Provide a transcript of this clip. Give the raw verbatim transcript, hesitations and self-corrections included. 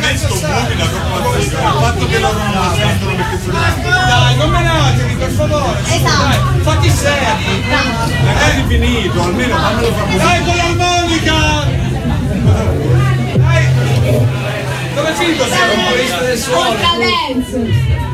questo mi dà troppo fastidio. Il fatto che loro non la sentono perché sono... Dai, non menateli, per favore. Esatto. Dai, fatti seri. Magari finito, almeno fammelo fare. Dai con l'armonica! Dai! Dove è finito? Siamo Oltre a Lenzo.